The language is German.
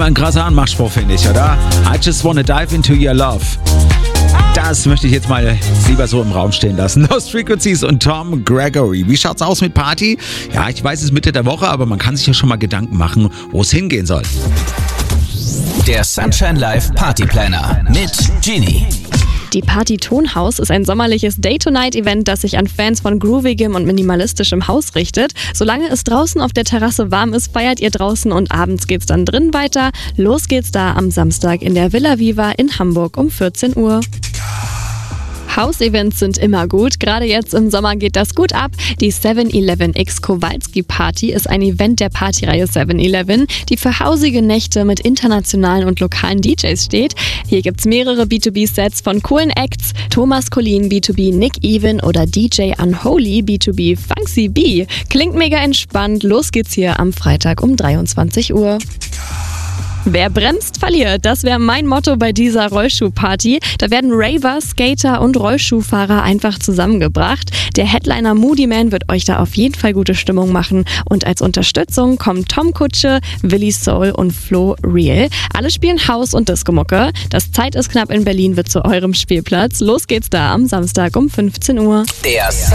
Ein krasser Anmachspruch, finde ich, oder? I just wanna dive into your love. Das möchte ich jetzt mal lieber so im Raum stehen lassen. Lost Frequencies und Tom Gregory. Wie schaut's aus mit Party? Ja, ich weiß, es ist Mitte der Woche, aber man kann sich ja schon mal Gedanken machen, wo es hingehen soll. Der Sunshine Live Party Planner mit Genie. Die Party Tonhaus ist ein sommerliches Day-to-Night-Event, das sich an Fans von groovigem und minimalistischem Haus richtet. Solange es draußen auf der Terrasse warm ist, feiert ihr draußen und abends geht's dann drin weiter. Los geht's da am Samstag in der Villa Viva in Hamburg um 14 Uhr. Hausevents sind immer gut. Gerade jetzt im Sommer geht das gut ab. Die 7-Eleven-X Kowalski Party ist ein Event der Partyreihe 7-Eleven, die für hausige Nächte mit internationalen und lokalen DJs steht. Hier gibt's mehrere B2B-Sets von coolen Acts. Thomas Collin B2B, Nick Even oder DJ Unholy B2B Funksy B. Klingt mega entspannt. Los geht's hier am Freitag um 23 Uhr. Wer bremst, verliert. Das wäre mein Motto bei dieser Rollschuhparty. Da werden Raver, Skater und Rollschuhfahrer einfach zusammengebracht. Der Headliner Moody Man wird euch da auf jeden Fall gute Stimmung machen. Und als Unterstützung kommen Tom Kutsche, Willi Soul und Flo Real. Alle spielen House- und Disco-Mucke. Das Zeit ist knapp in Berlin wird zu eurem Spielplatz. Los geht's da am Samstag um 15 Uhr.